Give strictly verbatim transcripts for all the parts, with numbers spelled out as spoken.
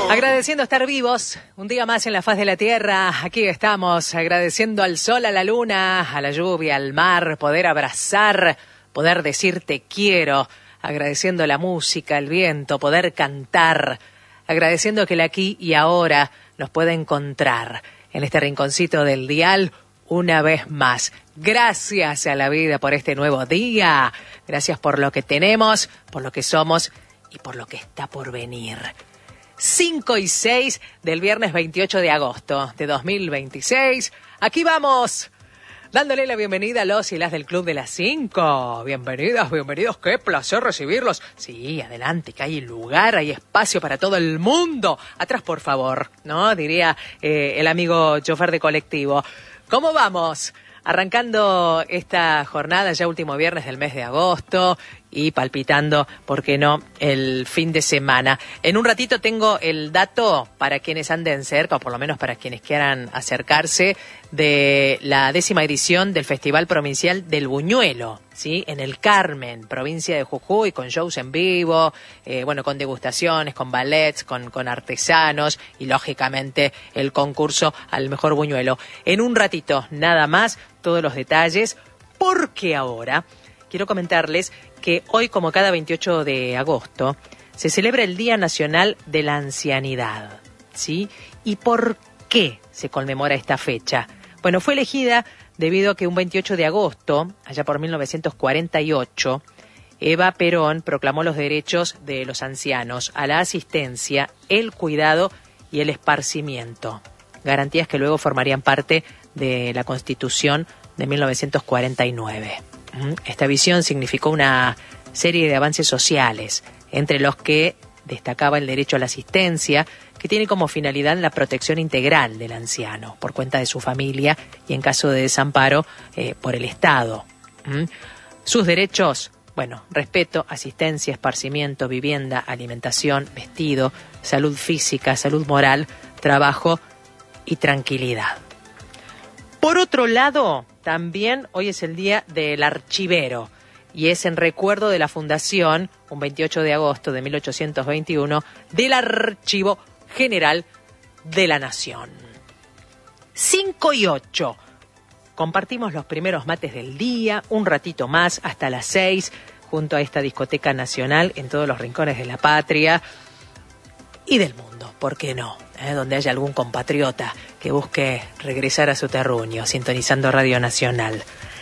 Agradeciendo estar vivos, un día más en la faz de la tierra, aquí estamos, agradeciendo al sol, a la luna, a la lluvia, al mar, poder abrazar, poder decir te quiero, agradeciendo la música, el viento, poder cantar, agradeciendo que el aquí y ahora nos pueda encontrar en este rinconcito del dial una vez más. Gracias a la vida por este nuevo día, gracias por lo que tenemos, por lo que somos y por lo que está por venir. cinco y seis del viernes veintiocho de agosto de dos mil veintiséis. Aquí vamos, dándole la bienvenida a los y las del Club de las cinco. Bienvenidas, bienvenidos, qué placer recibirlos. Sí, adelante, que hay lugar, hay espacio para todo el mundo. Atrás, por favor, ¿no? Diría eh, el amigo chofer de colectivo. ¿Cómo vamos? Arrancando esta jornada, ya último viernes del mes de agosto y palpitando, ¿por qué no?, el fin de semana. En un ratito tengo el dato para quienes anden cerca, o por lo menos para quienes quieran acercarse, de la décima edición del Festival Provincial del Buñuelo, ¿sí? En el Carmen, provincia de Jujuy, con shows en vivo, eh, bueno, con degustaciones, con ballets, con, con artesanos y, lógicamente, el concurso al mejor buñuelo. En un ratito, nada más, todos los detalles, porque ahora quiero comentarles que hoy, como cada veintiocho de agosto, se celebra el Día Nacional de la Ancianidad, ¿sí? ¿Y por qué se conmemora esta fecha? Bueno, fue elegida debido a que un veintiocho de agosto, allá por mil novecientos cuarenta y ocho, Eva Perón proclamó los derechos de los ancianos a la asistencia, el cuidado y el esparcimiento, garantías que luego formarían parte de la Constitución de mil novecientos cuarenta y nueve. Esta visión significó una serie de avances sociales, entre los que destacaba el derecho a la asistencia, que tiene como finalidad la protección integral del anciano por cuenta de su familia y, en caso de desamparo, eh, por el Estado. ¿Mm? Sus derechos, bueno, respeto, asistencia, esparcimiento, vivienda, alimentación, vestido, salud física, salud moral, trabajo y tranquilidad. Por otro lado, también hoy es el Día del Archivero y es en recuerdo de la fundación, un veintiocho de agosto de mil ochocientos veintiuno, del Archivo General de la Nación. cinco y ocho. Compartimos los primeros mates del día, un ratito más hasta las seis, junto a esta discoteca nacional en todos los rincones de la patria y del mundo, ¿por qué no? ¿Eh? Donde haya algún compatriota que busque regresar a su terruño, sintonizando Radio Nacional.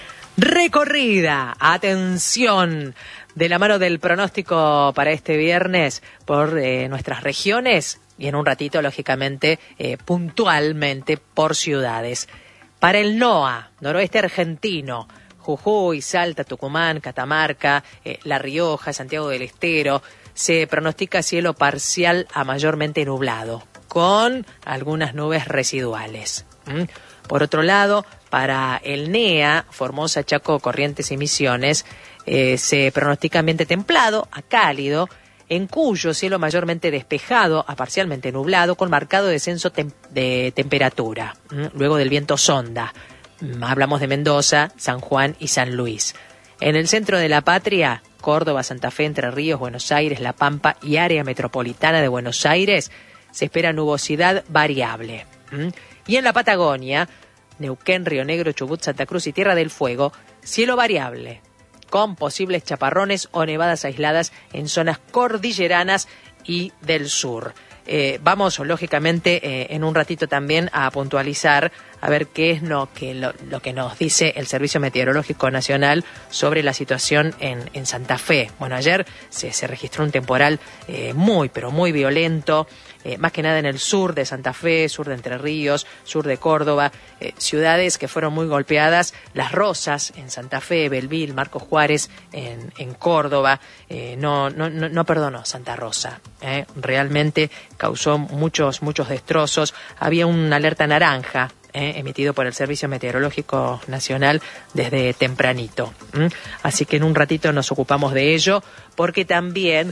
Recorrida, atención, de la mano del pronóstico para este viernes por eh, nuestras regiones y en un ratito, lógicamente, eh, puntualmente por ciudades. Para el NOA, noroeste argentino, Jujuy, Salta, Tucumán, Catamarca, eh, La Rioja, Santiago del Estero, se pronostica cielo parcial a mayormente nublado, con algunas nubes residuales. ¿Mm? Por otro lado, para el NEA, Formosa, Chaco, Corrientes y Misiones, eh, se pronostica ambiente templado a cálido, en Cuyo cielo mayormente despejado a parcialmente nublado, con marcado descenso tem- de temperatura, ¿Mm? luego del viento sonda. ¿Mm? Hablamos de Mendoza, San Juan y San Luis. En el centro de la patria, Córdoba, Santa Fe, Entre Ríos, Buenos Aires, La Pampa y área metropolitana de Buenos Aires, se espera nubosidad variable. ¿Mm? Y en la Patagonia, Neuquén, Río Negro, Chubut, Santa Cruz y Tierra del Fuego, cielo variable, con posibles chaparrones o nevadas aisladas en zonas cordilleranas y del sur. Eh, vamos, lógicamente, eh, en un ratito también a puntualizar a ver qué es lo que, lo, lo que nos dice el Servicio Meteorológico Nacional sobre la situación en, en Santa Fe. Bueno, ayer se, se registró un temporal eh, muy, pero muy violento, eh, más que nada en el sur de Santa Fe, sur de Entre Ríos, sur de Córdoba, eh, ciudades que fueron muy golpeadas, Las Rosas en Santa Fe, Belville, Marcos Juárez en, en Córdoba, eh, no, no, no, no perdonó Santa Rosa, eh, realmente causó muchos, muchos destrozos. Había una alerta naranja eh, emitido por el Servicio Meteorológico Nacional desde tempranito. ¿Mm? Así que en un ratito nos ocupamos de ello, porque también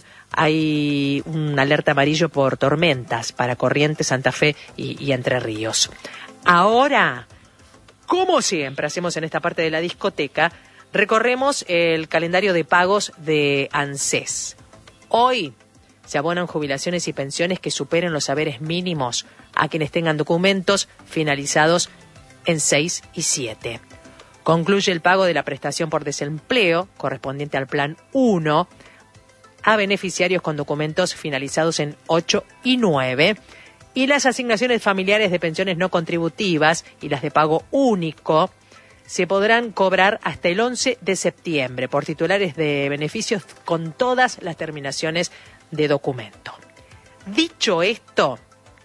hay una alerta amarillo por tormentas para Corrientes, Santa Fe y, y Entre Ríos. Ahora, como siempre hacemos en esta parte de la discoteca, recorremos el calendario de pagos de ANSES. Hoy Se abonan jubilaciones y pensiones que superen los haberes mínimos a quienes tengan documentos finalizados en seis y siete. Concluye el pago de la prestación por desempleo, correspondiente al Plan uno, a beneficiarios con documentos finalizados en ocho y nueve. Y las asignaciones familiares de pensiones no contributivas y las de pago único se podrán cobrar hasta el once de septiembre por titulares de beneficios con todas las terminaciones de documento. Dicho esto,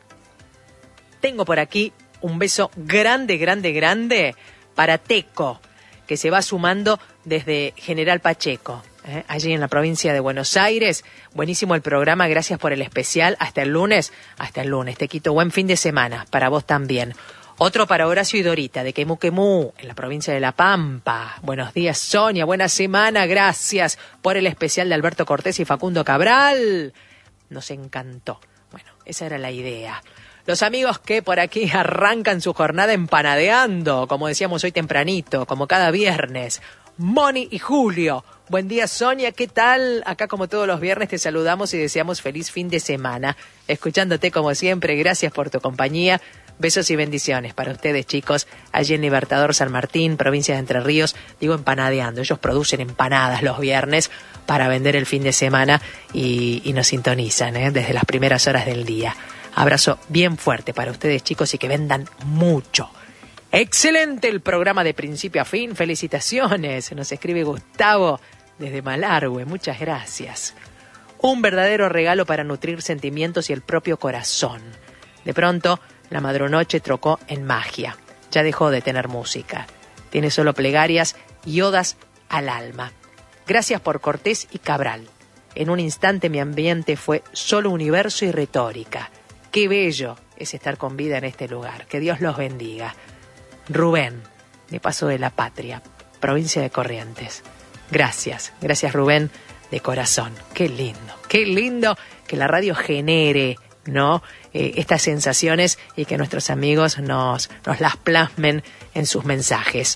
tengo por aquí un beso grande, grande, grande para Teco, que se va sumando desde General Pacheco, ¿eh? allí en la provincia de Buenos Aires. Buenísimo el programa, gracias por el especial. Hasta el lunes, hasta el lunes. Tequito, buen fin de semana, para vos también. Otro para Horacio y Dorita, de Quemú Quemú, en la provincia de La Pampa. Buenos días, Sonia, buena semana, gracias por el especial de Alberto Cortés y Facundo Cabral. Nos encantó. Bueno, esa era la idea. Los amigos que por aquí arrancan su jornada empanadeando, como decíamos hoy tempranito, como cada viernes. Moni y Julio. Buen día, Sonia, ¿qué tal? Acá como todos los viernes te saludamos y deseamos feliz fin de semana. Escuchándote como siempre, gracias por tu compañía. Besos y bendiciones para ustedes, chicos, allí en Libertador San Martín, provincia de Entre Ríos. Digo empanadeando, ellos producen empanadas los viernes para vender el fin de semana y, y nos sintonizan ¿eh? desde las primeras horas del día. Abrazo bien fuerte para ustedes, chicos, y que vendan mucho. Excelente el programa de principio a fin. Felicitaciones. Nos escribe Gustavo desde Malargüe. Muchas gracias. Un verdadero regalo para nutrir sentimientos y el propio corazón. De pronto, la madronoche trocó en magia. Ya dejó de tener música. Tiene solo plegarias y odas al alma. Gracias por Cortés y Cabral. En un instante mi ambiente fue solo universo y retórica. Qué bello es estar con vida en este lugar. Que Dios los bendiga. Rubén, de Paso de la Patria, provincia de Corrientes. Gracias, gracias Rubén, de corazón. Qué lindo, qué lindo que la radio genere, ¿no? Eh, estas sensaciones y que nuestros amigos nos, nos las plasmen en sus mensajes.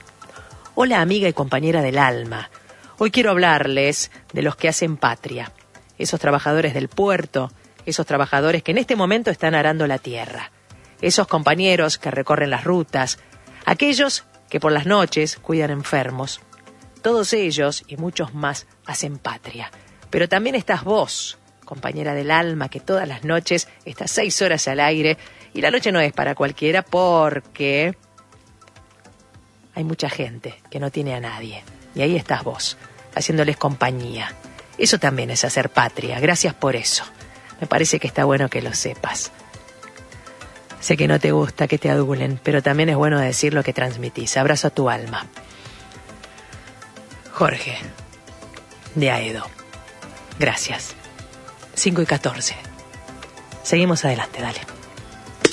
Hola amiga y compañera del alma. Hoy quiero hablarles de los que hacen patria. Esos trabajadores del puerto, esos trabajadores que en este momento están arando la tierra. Esos compañeros que recorren las rutas, aquellos que por las noches cuidan enfermos. Todos ellos y muchos más hacen patria. Pero también estás vos, compañera del alma, que todas las noches estás seis horas al aire, y la noche no es para cualquiera porque hay mucha gente que no tiene a nadie. Y ahí estás vos, haciéndoles compañía. Eso también es hacer patria. Gracias por eso. Me parece que está bueno que lo sepas. Sé que no te gusta que te adulen, pero también es bueno decir lo que transmitís. Abrazo a tu alma. Jorge, de Aedo. Gracias. cinco y catorce. Seguimos adelante, dale.